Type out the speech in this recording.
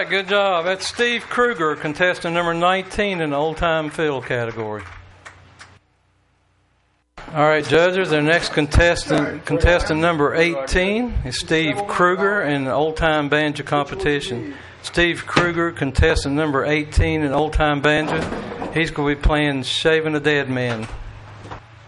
right, good job. That's Steve Kruger, contestant number 19 in the old time fiddle category. All right, judges, our next contestant number 18 is Steve Kruger in the old time banjo competition. Steve Kruger, contestant number 18 in old time banjo. He's going to be playing Shaving a Dead Man.